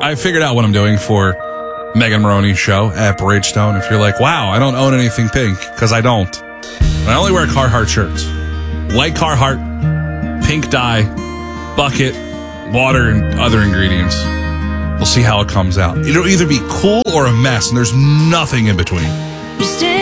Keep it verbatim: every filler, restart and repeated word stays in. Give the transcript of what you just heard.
I figured out what I'm doing for Megan Maroney's show at Bridgestone. If you're like, wow, I don't own anything pink, because I don't. I only wear Carhartt shirts. White Carhartt, pink dye, bucket, water, and other ingredients. We'll see how it comes out. It'll either be cool or a mess, and there's nothing in between.